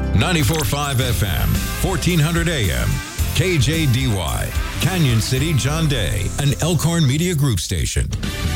94.5 FM, 1400 AM, KJDY, Canyon City, John Day, an Elkhorn Media Group station.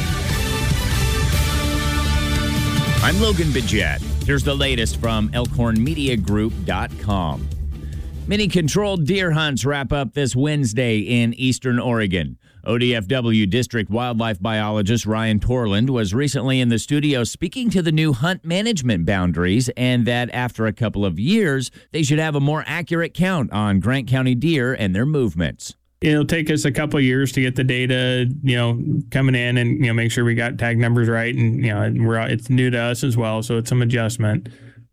I'm Logan Bidget. Here's the latest from ElkhornMediaGroup.com. Many controlled deer hunts wrap up this Wednesday in eastern Oregon. ODFW District Wildlife Biologist Ryan Torland was recently in the studio speaking to the new hunt management boundaries and that after a couple of years, they should have a more accurate count on Grant County deer and their movements. It'll take us a couple of years to get the data, coming in and, make sure we got tag numbers right. And, it's new to us as well. So it's some adjustment.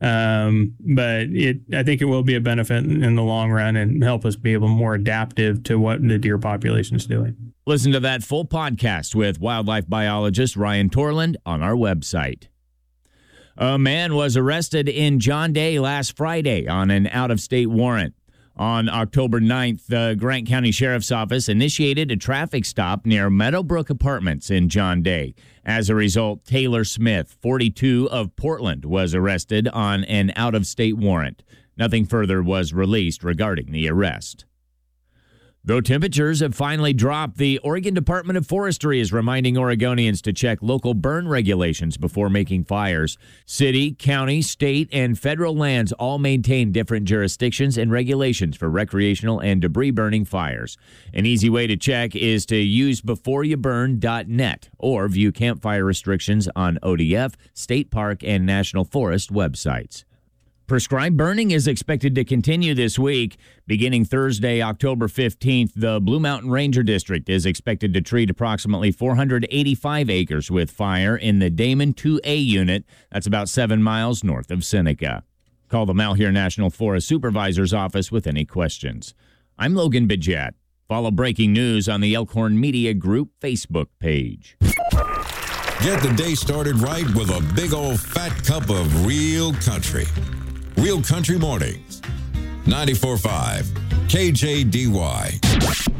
But I think it will be a benefit in the long run and help us be able more adaptive to what the deer population is doing. Listen to that full podcast with wildlife biologist Ryan Torland on our website. A man was arrested in John Day last Friday on an out-of-state warrant. On October 9th, the Grant County Sheriff's Office initiated a traffic stop near Meadowbrook Apartments in John Day. As a result, Taylor Smith, 42, of Portland, was arrested on an out-of-state warrant. Nothing further was released regarding the arrest. Though temperatures have finally dropped, the Oregon Department of Forestry is reminding Oregonians to check local burn regulations before making fires. City, county, state, and federal lands all maintain different jurisdictions and regulations for recreational and debris burning fires. An easy way to check is to use beforeyouburn.net or view campfire restrictions on ODF, State Park, and National Forest websites. Prescribed burning is expected to continue this week. Beginning Thursday, October 15th, the Blue Mountain Ranger District is expected to treat approximately 485 acres with fire in the Damon 2A unit. That's about 7 miles north of Seneca. Call the Malheur National Forest Supervisor's office with any questions. I'm Logan Bidget. Follow breaking news on the Elkhorn Media Group Facebook page. Get the day started right with a big old fat cup of real country. Real Country Mornings, 94.5 KJDY.